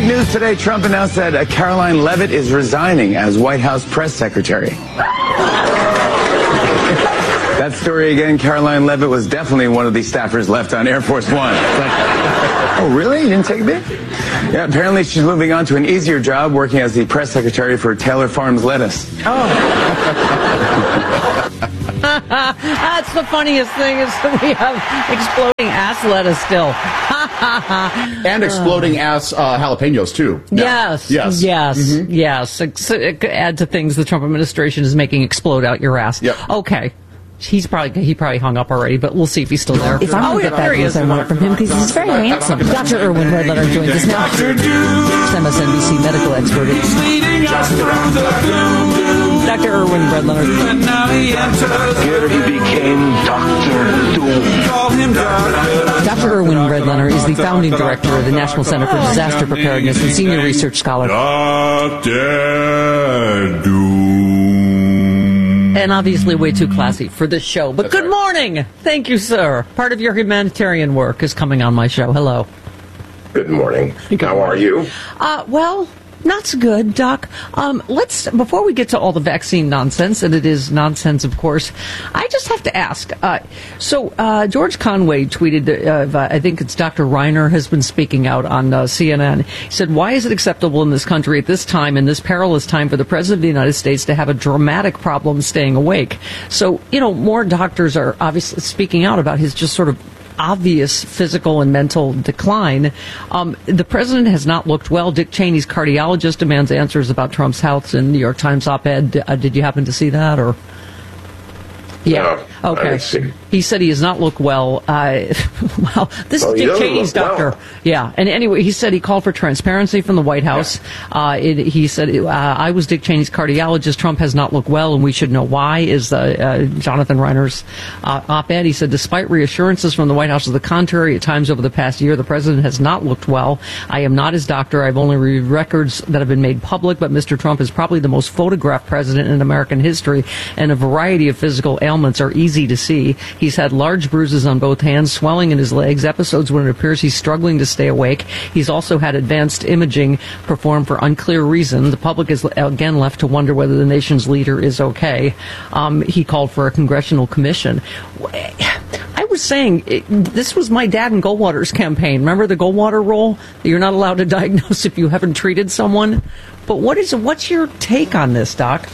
big news today. Trump announced that Caroline Leavitt is resigning as White House press secretary. That story again, Caroline Leavitt was definitely one of the staffers left on Air Force One. Oh, really? You didn't take a bit? Yeah, apparently she's moving on to an easier job working as the press secretary for Taylor Farms Lettuce. Oh. That's the funniest thing is that we have exploding ass lettuce still. And exploding ass jalapenos, too. Yes. Add to things the Trump administration is making explode out your ass. Yep. Okay. He probably hung up already, but we'll see if he's still there. If I'm going to get that news, I want it from him because he's very handsome. Dr. Irwin Redletter joins us now. MSNBC medical expert. Dr. Irwin Redletter. Here he became Dr. Doom. Dr. Irwin Redletter is the founding director of the National Center for Disaster Preparedness and senior research scholar. Dr. Doom. And obviously way too classy for this show. But good morning. Thank you, sir. Part of your humanitarian work is coming on my show. Hello. Good morning. How are you? Well, not so good, Doc. Before we get to all the vaccine nonsense, and it is nonsense, of course, I just have to ask. George Conway tweeted, I think it's Dr. Reiner has been speaking out on CNN. He said, why is it acceptable in this country at this time, in this perilous time, for the President of the United States to have a dramatic problem staying awake? So, more doctors are obviously speaking out about his just sort of obvious physical and mental decline. The president has not looked well. Dick Cheney's cardiologist demands answers about Trump's health in New York Times op-ed. Did you happen to see that? Or yeah. No, okay. He said he does not look well. Well, this is Dick Cheney's doctor. Well. Yeah. And anyway, he said he called for transparency from the White House. Yeah. He said, I was Dick Cheney's cardiologist. Trump has not looked well, and we should know why, is Jonathan Reiner's op-ed. He said, despite reassurances from the White House to the contrary, at times over the past year, the president has not looked well. I am not his doctor. I've only read records that have been made public, but Mr. Trump is probably the most photographed president in American history, and a variety of physical ailments are easy to see. He's had large bruises on both hands, swelling in his legs, episodes when it appears he's struggling to stay awake. He's also had advanced imaging performed for unclear reason. The public is again left to wonder whether the nation's leader is okay. He called for a congressional commission. I was saying, this was my dad and Goldwater's campaign. Remember the Goldwater rule? You're not allowed to diagnose if you haven't treated someone. But what's your take on this, Doc?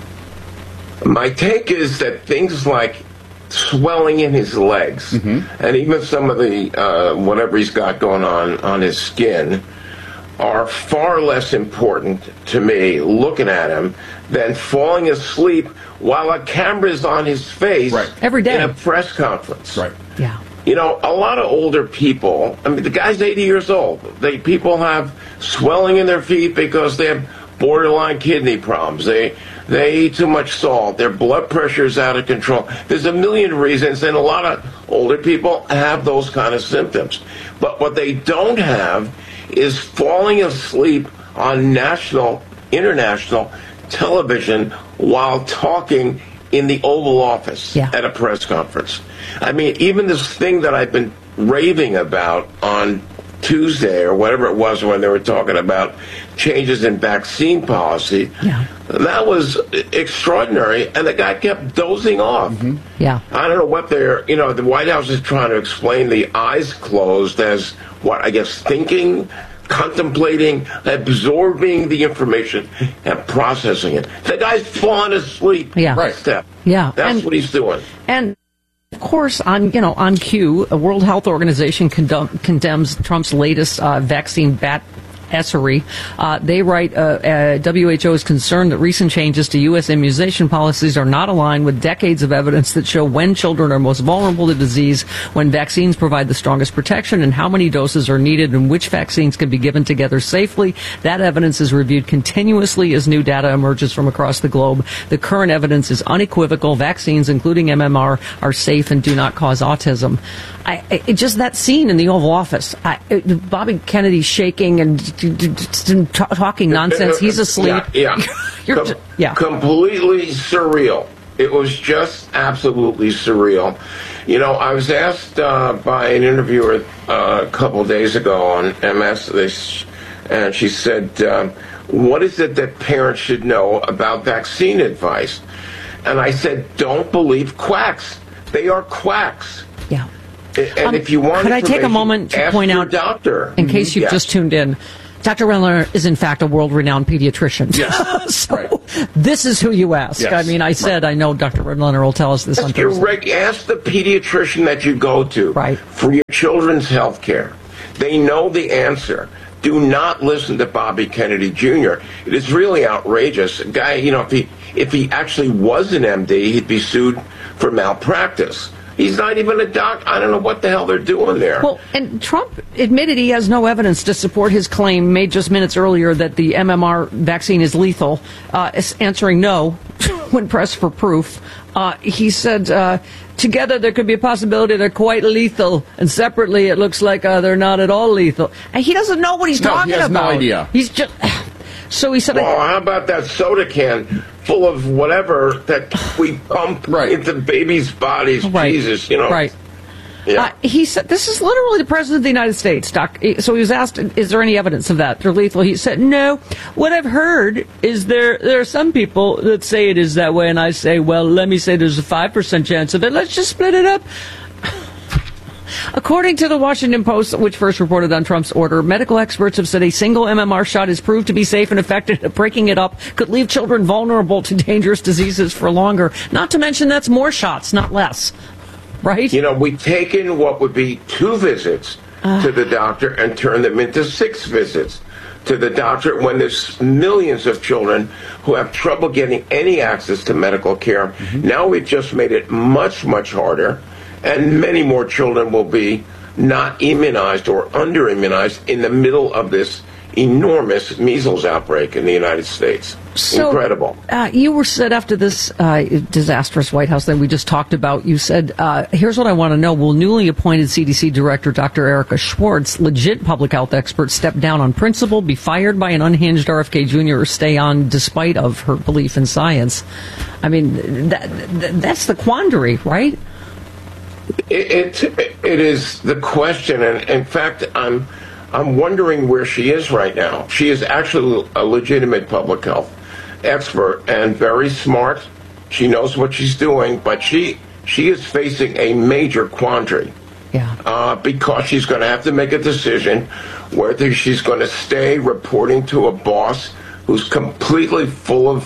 My take is that things like swelling in his legs, and even some of the whatever he's got going on his skin, are far less important to me looking at him than falling asleep while a camera's on his face every day in a press conference. Right. Yeah. A lot of older people, I mean, the guy's 80 years old. People have swelling in their feet because they have borderline kidney problems. They eat too much salt. Their blood pressure is out of control. There's a million reasons, and a lot of older people have those kind of symptoms. But what they don't have is falling asleep on national, international television while talking in the Oval Office at a press conference. I mean, even this thing that I've been raving about on Tuesday or whatever it was when they were talking about changes in vaccine policy, that was extraordinary, and the guy kept dozing off. Yeah. I don't know what the White House is trying to explain the eyes closed as what, I guess, thinking, contemplating, absorbing the information, and processing it. The guy's falling asleep. Yeah. Right. Step. Yeah. That's what he's doing. And of course, on cue, a World Health Organization condemns Trump's latest vaccine badassery. They write, WHO is concerned that recent changes to U.S. immunization policies are not aligned with decades of evidence that show when children are most vulnerable to disease, when vaccines provide the strongest protection, and how many doses are needed, and which vaccines can be given together safely. That evidence is reviewed continuously as new data emerges from across the globe. The current evidence is unequivocal. Vaccines, including MMR, are safe and do not cause autism. Just that scene in the Oval Office, Bobby Kennedy shaking and talking nonsense. He's asleep. Completely surreal. It was just absolutely surreal. I was asked by an interviewer a couple of days ago on MS. And she said, what is it that parents should know about vaccine advice? And I said, don't believe quacks. They are quacks. Yeah. And if you want, could I take a moment to point out, doctor, in case you've just tuned in, Dr. Rendler is in fact a world-renowned pediatrician. Yes. So this is who you ask. Yes. I mean, I said I know Dr. Rendler will tell us this on Thursday. Ask the pediatrician that you go to for your children's health care. They know the answer. Do not listen to Bobby Kennedy Jr. It is really outrageous. A guy, if he actually was an MD, he'd be sued for malpractice. He's not even a doc. I don't know what the hell they're doing there. Well, and Trump admitted he has no evidence to support his claim made just minutes earlier that the MMR vaccine is lethal, answering no when pressed for proof. He said, together there could be a possibility they're quite lethal, and separately it looks like they're not at all lethal. And he doesn't know what he's talking about. He has no idea. He's just... So he said... Well, how about that soda can full of whatever that we pump into babies' bodies? Jesus, Right. Yeah. He said, this is literally the President of the United States, Doc. So he was asked, is there any evidence of that? They're lethal. He said, no. What I've heard is there are some people that say it is that way, and I say, well, let me say there's a 5% chance of it. Let's just split it up. According to the Washington Post, which first reported on Trump's order, medical experts have said a single MMR shot is proved to be safe and effective. Breaking it up could leave children vulnerable to dangerous diseases for longer. Not to mention that's more shots, not less. Right? We've taken what would be 2 visits to the doctor and turned them into 6 visits to the doctor when there's millions of children who have trouble getting any access to medical care. Mm-hmm. Now we've just made it much, much harder. And many more children will be not immunized or under-immunized in the middle of this enormous measles outbreak in the United States. So, incredible. You were said after this disastrous White House that we just talked about, you said, here's what I want to know. Will newly appointed CDC Director Dr. Erica Schwartz, legit public health expert, step down on principle, be fired by an unhinged RFK Jr., or stay on despite of her belief in science? I mean, that's the quandary, right? It is the question, and in fact, I'm wondering where she is right now. She is actually a legitimate public health expert and very smart. She knows what she's doing, but she is facing a major quandary. Yeah. Because she's going to have to make a decision whether she's going to stay reporting to a boss who's completely full of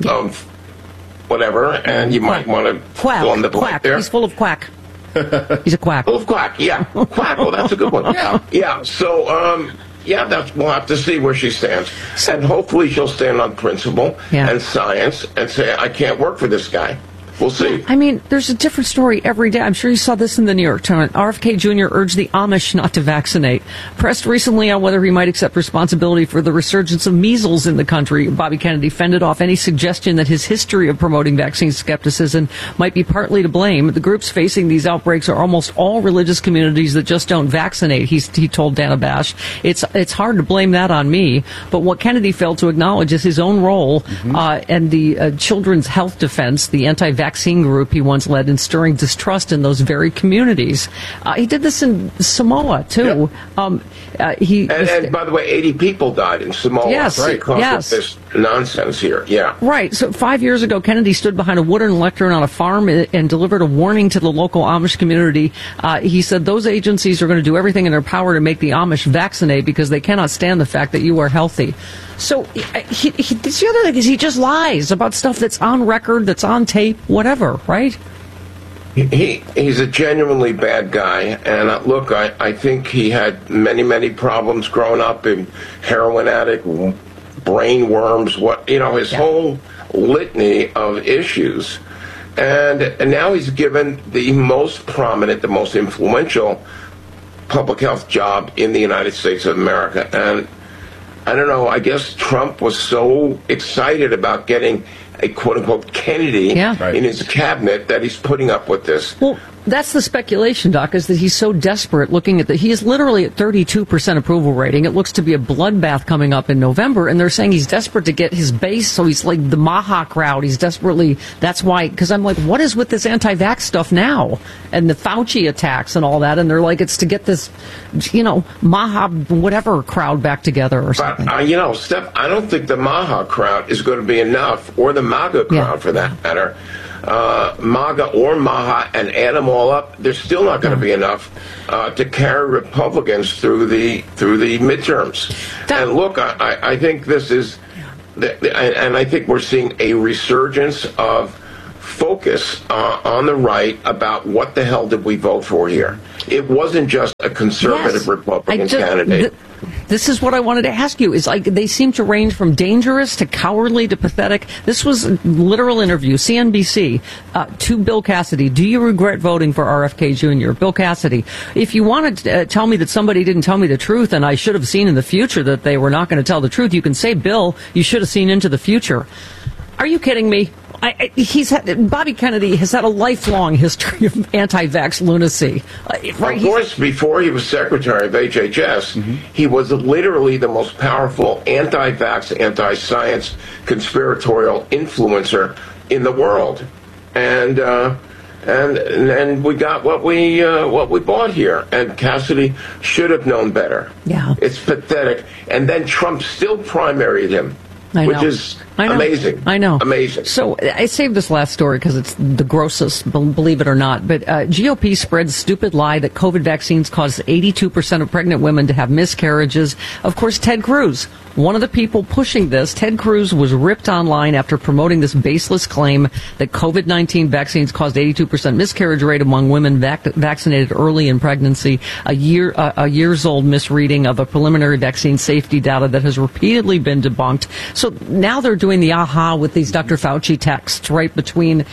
whatever, and you might want to fill in the blank there. He's full of quack. He's a quack. Full of quack, yeah. Quack, well, that's a good one. Yeah. So, we'll have to see where she stands. And hopefully she'll stand on principle and science and say, I can't work for this guy. We'll see. I mean, there's a different story every day. I'm sure you saw this in the New York Times. RFK Jr. urged the Amish not to vaccinate. Pressed recently on whether he might accept responsibility for the resurgence of measles in the country, Bobby Kennedy fended off any suggestion that his history of promoting vaccine skepticism might be partly to blame. The groups facing these outbreaks are almost all religious communities that just don't vaccinate, he told Dana Bash. It's hard to blame that on me, but what Kennedy failed to acknowledge is his own role and the Children's Health Defense, the anti-vaccine group he once led, in stirring distrust in those very communities. He did this in Samoa, too. Yep. And by the way, 80 people died in Samoa because of this nonsense here. Yeah. Right. So 5 years ago, Kennedy stood behind a wooden lectern on a farm and delivered a warning to the local Amish community. He said those agencies are going to do everything in their power to make the Amish vaccinate because they cannot stand the fact that you are healthy. So the other thing is he just lies about stuff that's on record, that's on tape, whatever, right? He's a genuinely bad guy, and look, I think he had many problems growing up, in heroin addict, brain worms, his whole litany of issues. And now he's given the most prominent, the most influential public health job in the United States of America. And I don't know, I guess Trump was so excited about getting a quote-unquote Kennedy in his cabinet that he's putting up with this that's the speculation, Doc, is that he's so desperate looking at he is literally at 32% approval rating. It looks to be a bloodbath coming up in November, and they're saying he's desperate to get his base, so he's like the Maha crowd. He's desperately, that's why, because I'm like, what is with this anti-vax stuff now? And the Fauci attacks and all that, and they're like, it's to get this, Maha whatever crowd back together or something. But, Steph, I don't think the Maha crowd is going to be enough, or the MAGA crowd for that matter. MAGA or Maha, and add them all up, there's still not going to be enough to carry Republicans through the midterms. And look, I think this is, and I think we're seeing a resurgence of focus on the right about what the hell did we vote for here. It wasn't just a conservative Republican candidate. This is what I wanted to ask you. Is like they seem to range from dangerous to cowardly to pathetic. This was a literal interview, CNBC, to Bill Cassidy. Do you regret voting for RFK Jr.? Bill Cassidy, if you want to tell me that somebody didn't tell me the truth and I should have seen in the future that they were not going to tell the truth, you can say, Bill, you should have seen into the future. Are you kidding me? Bobby Kennedy has had a lifelong history of anti-vax lunacy. Of course, before he was secretary of HHS, he was literally the most powerful anti-vax, anti-science conspiratorial influencer in the world, and we got what we bought here. And Cassidy should have known better. Yeah, it's pathetic. And then Trump still primaried him. Which is amazing. I know. Amazing. So I saved this last story because it's the grossest, believe it or not. But GOP spreads stupid lie that COVID vaccines cause 82% of pregnant women to have miscarriages. Of course, Ted Cruz, one of the people pushing this, Ted Cruz was ripped online after promoting this baseless claim that COVID-19 vaccines caused 82% miscarriage rate among women vaccinated early in pregnancy. A years old misreading of a preliminary vaccine safety data that has repeatedly been debunked. So now they're doing the aha with these Dr. Fauci texts right between,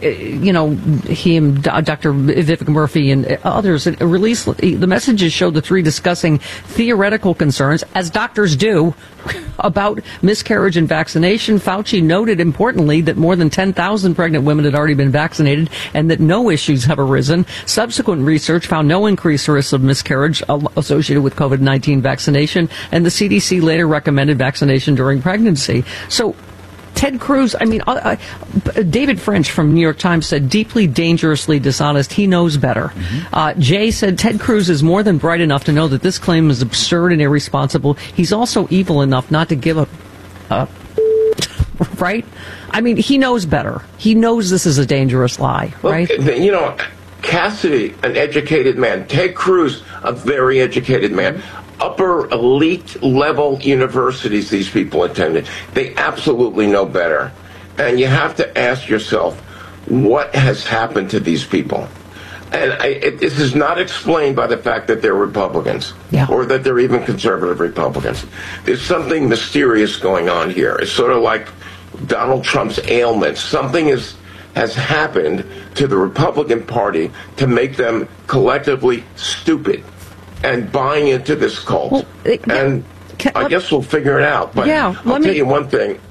him, Dr. Vivek Murphy, and others. The messages show the three discussing theoretical concerns, as doctors do, about miscarriage and vaccination. Fauci noted importantly that more than 10,000 pregnant women had already been vaccinated and that no issues have arisen. Subsequent research found no increased risk of miscarriage associated with COVID-19 vaccination, and the CDC later recommended vaccination during pregnancy. So Ted Cruz, David French from New York Times said, deeply dangerously dishonest. He knows better. Jay said, Ted Cruz is more than bright enough to know that this claim is absurd and irresponsible. He's also evil enough not to give a right? I mean, he knows better. He knows this is a dangerous lie, right? Look, Cassidy, an educated man. Ted Cruz, a very educated man. Upper elite level universities these people attended. They absolutely know better. And you have to ask yourself, what has happened to these people? And this is not explained by the fact that they're Republicans or that they're even conservative Republicans. There's something mysterious going on here. It's sort of like Donald Trump's ailments. Something has happened to the Republican Party to make them collectively stupid and buying into this cult. I guess we'll figure it out. But I'll tell you one thing.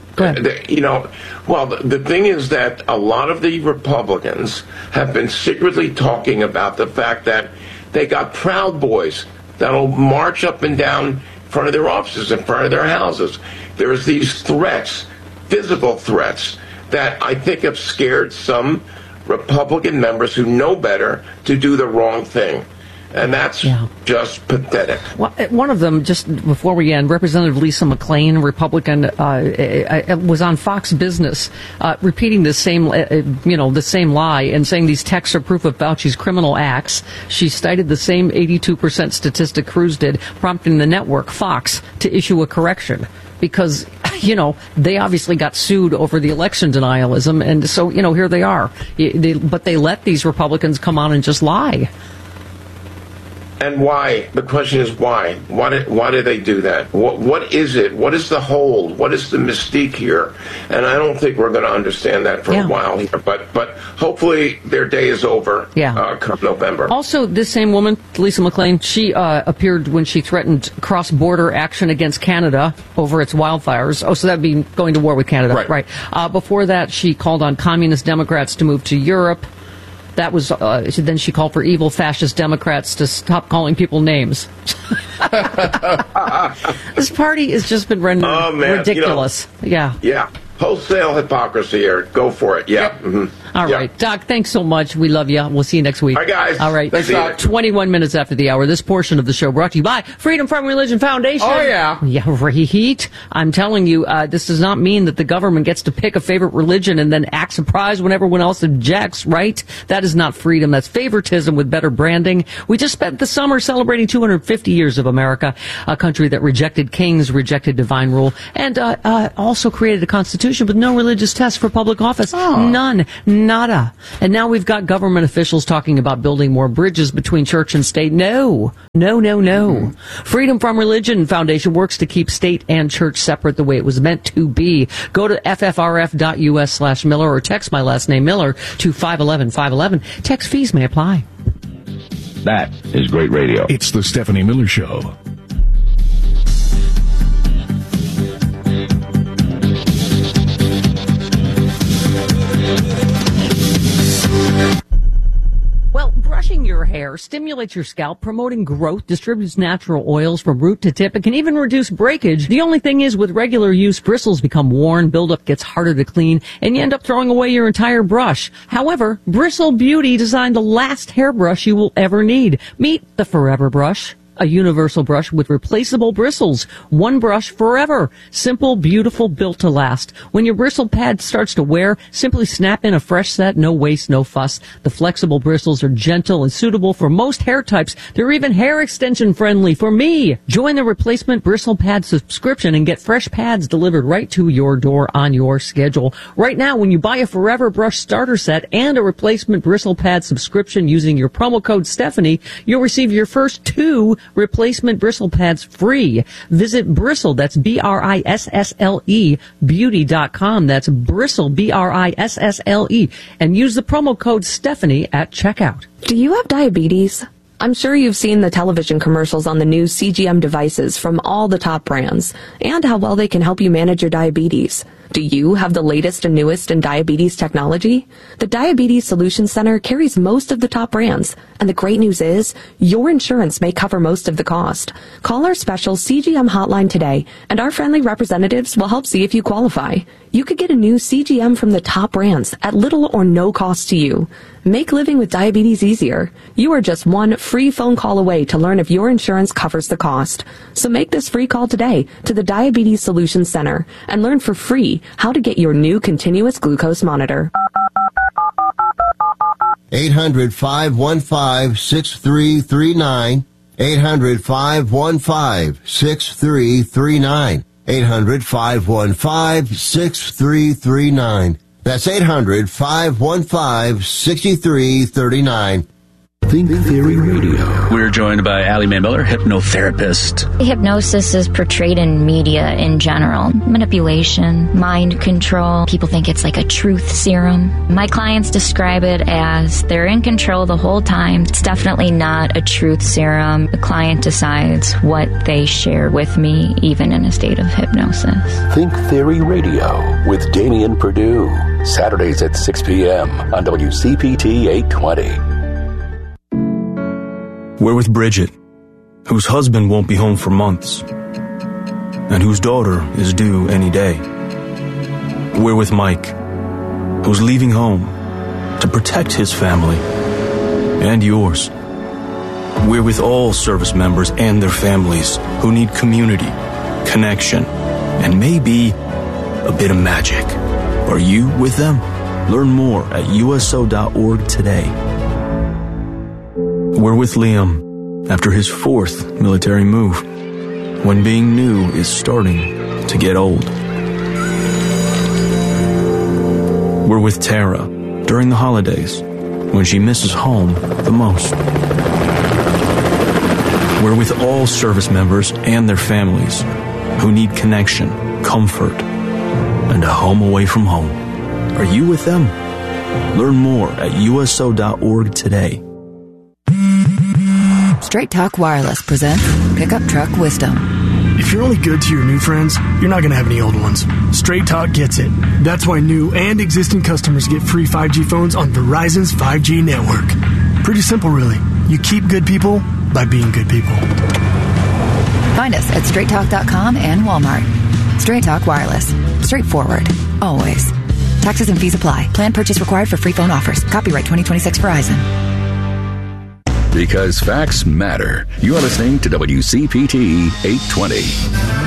The thing is that a lot of the Republicans have been secretly talking about the fact that they got Proud Boys that'll march up and down in front of their offices, in front of their houses. There's these threats, physical threats, that I think have scared some Republican members who know better to do the wrong thing. And that's just pathetic. Well, one of them, just before we end, Representative Lisa McClain, Republican, was on Fox Business, repeating the same lie and saying these texts are proof of Fauci's criminal acts. She cited the same 82% statistic Cruz did, prompting the network, Fox, to issue a correction. Because, they obviously got sued over the election denialism, and so, here they are. But they let these Republicans come on and just lie. And why? The question is why? Why do they do that? What is it? What is the hold? What is the mystique here? And I don't think we're going to understand that for a while here. But hopefully their day is over come November. Also, this same woman, Lisa McClain, she appeared when she threatened cross-border action against Canada over its wildfires. Oh, so that'd be going to war with Canada. Right. Before that, she called on communist Democrats to move to Europe. That was, then she called for evil fascist Democrats to stop calling people names. This party has just been rendered ridiculous. Yeah. Wholesale hypocrisy here. Go for it. Yeah. Mm-hmm. All right. Doc, thanks so much. We love you. We'll see you next week. All right, guys. All right. Thanks, Doc. 21 minutes after the hour. This portion of the show brought to you by Freedom From Religion Foundation. Oh, yeah. Yeah, reheat. I'm telling you, this does not mean that the government gets to pick a favorite religion and then act surprised when everyone else objects, right? That is not freedom. That's favoritism with better branding. We just spent the summer celebrating 250 years of America, a country that rejected kings, rejected divine rule, and also created a constitution with no religious test for public office. None. Nada. And now we've got government officials talking about building more bridges between church and state. No. Freedom From Religion Foundation works to keep state and church separate the way it was meant to be. Go to ffrf.us/Miller or text my last name Miller to 511-511. Text fees may apply. That is great radio. It's the Stephanie Miller Show. Well, brushing your hair stimulates your scalp, promoting growth, distributes natural oils from root to tip, and can even reduce breakage. The only thing is, with regular use, bristles become worn, buildup gets harder to clean, and you end up throwing away your entire brush. However, Bristle Beauty designed the last hairbrush you will ever need. Meet the Forever Brush. A universal brush with replaceable bristles. One brush forever. Simple, beautiful, built to last. When your bristle pad starts to wear, simply snap in a fresh set, no waste, no fuss. The flexible bristles are gentle and suitable for most hair types. They're even hair extension friendly for me. Join the replacement bristle pad subscription and get fresh pads delivered right to your door on your schedule. Right now, when you buy a Forever Brush starter set and a replacement bristle pad subscription using your promo code Stephanie, you'll receive your first 2 replacement bristle pads free. Visit Bristle, that's BRISSLE, beauty.com. That's Bristle, BRISSLE, and use the promo code Stephanie at checkout. Do you have diabetes? I'm sure you've seen the television commercials on the new CGM devices from all the top brands and how well they can help you manage your diabetes. Do you have the latest and newest in diabetes technology? The Diabetes Solutions Center carries most of the top brands, and the great news is your insurance may cover most of the cost. Call our special CGM hotline today, and our friendly representatives will help see if you qualify. You could get a new CGM from the top brands at little or no cost to you. Make living with diabetes easier. You are just one free phone call away to learn if your insurance covers the cost. So make this free call today to the Diabetes Solutions Center and learn for free how to get your new continuous glucose monitor. 800-515-6339. 800-515-6339. 800-515-6339. That's 800-515-6339. Think Theory Radio. We're joined by Allie Mae Miller, hypnotherapist. Hypnosis is portrayed in media in general. Manipulation, mind control. People think it's like a truth serum. My clients describe it as they're in control the whole time. It's definitely not a truth serum. The client decides what they share with me, even in a state of hypnosis. Think Theory Radio with Damian Perdue. Saturdays at 6 p.m. on WCPT 820. We're with Bridget, whose husband won't be home for months, and whose daughter is due any day. We're with Mike, who's leaving home to protect his family and yours. We're with all service members and their families who need community, connection, and maybe a bit of magic. Are you with them? Learn more at USO.org today. We're with Liam after his 4th military move, when being new is starting to get old. We're with Tara during the holidays, when she misses home the most. We're with all service members and their families who need connection, comfort, and a home away from home. Are you with them? Learn more at USO.org today. Straight Talk Wireless presents Pickup Truck Wisdom. If you're only good to your new friends, you're not going to have any old ones. Straight Talk gets it. That's why new and existing customers get free 5G phones on Verizon's 5G network. Pretty simple, really. You keep good people by being good people. Find us at straighttalk.com and Walmart. Straight Talk Wireless. Straightforward. Always. Taxes and fees apply. Plan purchase required for free phone offers. Copyright 2026 Verizon. Because facts matter. You are listening to WCPT 820.